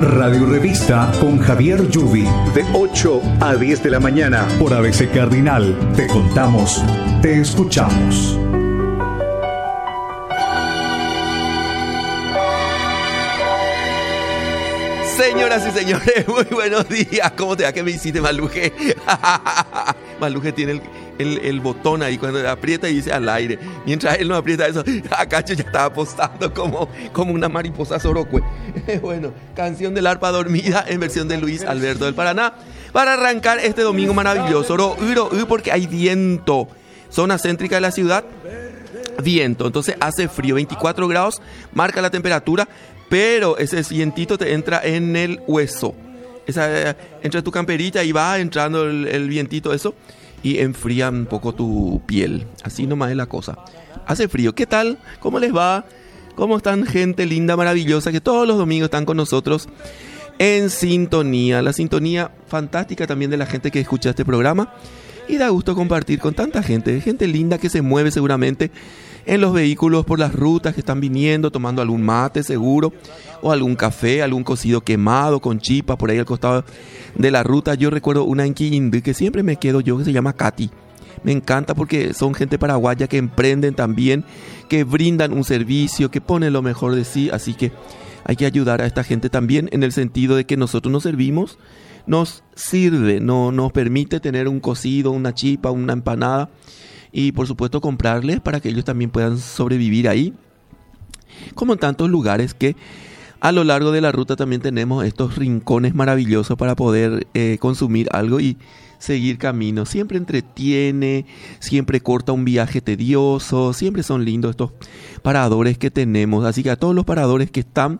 Radio Revista con Javier Yubi. De 8 a 10 de la mañana. Por ABC Cardinal. Te contamos, te escuchamos. Señoras y señores, muy buenos días. ¿Cómo te va? ¿Qué me hiciste, Maluje? Maluje tiene el botón ahí cuando aprieta y dice al aire. Mientras él no aprieta eso, acá yo ya estaba apostando como una mariposa sorocue. Bueno, canción del arpa dormida en versión de Luis Alberto del Paraná. Para arrancar este domingo maravilloso, porque hay viento. Zona céntrica de la ciudad, viento. Entonces hace frío, 24 grados, marca la temperatura. Pero ese vientito te entra en el hueso. Entra tu camperita y va entrando el vientito eso y enfría un poco tu piel. Así nomás es la cosa. Hace frío. ¿Qué tal? ¿Cómo les va? ¿Cómo están, gente linda, maravillosa, que todos los domingos están con nosotros en sintonía? La sintonía fantástica también de la gente que escucha este programa. Y da gusto compartir con tanta gente linda que se mueve seguramente en los vehículos por las rutas que están viniendo, tomando algún mate seguro, o algún café, algún cocido quemado con chipa por ahí al costado de la ruta. Yo recuerdo una en Quindí que siempre me quedo yo, que se llama Katy. Me encanta porque son gente paraguaya que emprenden también, que brindan un servicio, que ponen lo mejor de sí. Así que hay que ayudar a esta gente también en el sentido de que nosotros nos servimos, nos sirve, nos permite tener un cocido, una chipa, una empanada. Y por supuesto comprarles para que ellos también puedan sobrevivir ahí. Como en tantos lugares que a lo largo de la ruta también tenemos estos rincones maravillosos para poder consumir algo y seguir camino. Siempre entretiene, siempre corta un viaje tedioso, siempre son lindos estos paradores que tenemos. Así que a todos los paradores que están,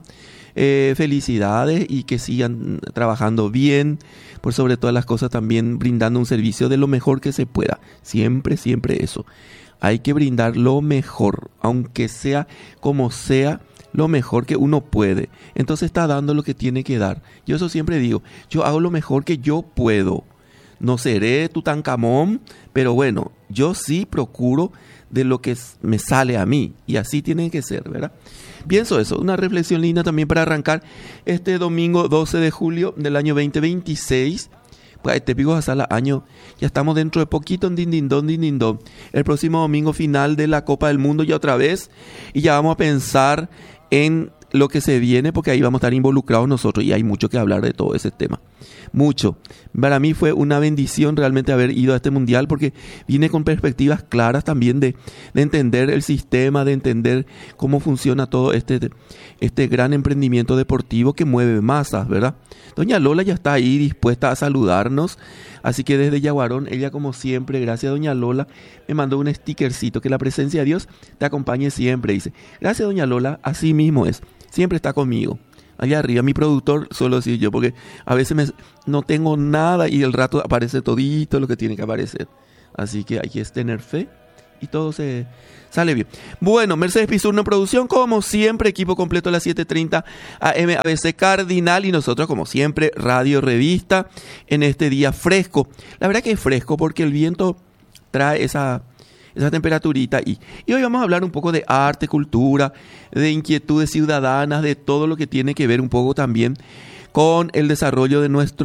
felicidades y que sigan trabajando bien, por sobre todas las cosas también brindando un servicio de lo mejor que se pueda. Siempre eso. Hay que brindar lo mejor, aunque sea como sea, lo mejor que uno puede. Entonces está dando lo que tiene que dar. Yo eso siempre digo, yo hago lo mejor que yo puedo. No seré Tutankamón, pero bueno, yo sí procuro de lo que me sale a mí. Y así tiene que ser, ¿verdad? Pienso eso, una reflexión linda también para arrancar este domingo 12 de julio del año 2026. Pues te pico hasta el año, ya estamos dentro de poquito en Dindindón. El próximo domingo final de la Copa del Mundo ya otra vez. Y ya vamos a pensar en lo que se viene, porque ahí vamos a estar involucrados nosotros y hay mucho que hablar de todo ese tema. Mucho. Para mí fue una bendición realmente haber ido a este mundial, porque vine con perspectivas claras también de entender el sistema, de entender cómo funciona todo este gran emprendimiento deportivo que mueve masas, ¿verdad? Doña Lola ya está ahí dispuesta a saludarnos, así que desde Yaguarón, ella como siempre, gracias Doña Lola, me mandó un stickercito, que la presencia de Dios te acompañe siempre, dice. Gracias Doña Lola, así mismo es, siempre está conmigo. Allá arriba, mi productor, solo decir yo, porque a veces no tengo nada y el rato aparece todito lo que tiene que aparecer. Así que hay que tener fe y todo se sale bien. Bueno, Mercedes Pizurno Producción, como siempre, equipo completo a las 7:30 AM ABC Cardinal y nosotros, como siempre, Radio Revista en este día fresco. La verdad que es fresco porque el viento trae esa temperaturita y hoy vamos a hablar un poco de arte, cultura, de inquietudes ciudadanas, de todo lo que tiene que ver un poco también con el desarrollo de nuestro